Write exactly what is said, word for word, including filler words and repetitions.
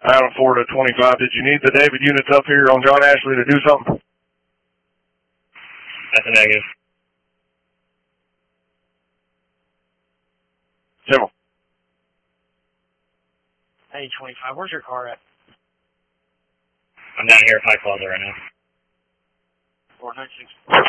Adam four to twenty-five. Did you need the David units up here on John Ashley to do something? That's a negative. Several. Hey, twenty-five, where's your car at? I'm down here at Pike Plaza right now. four nine six.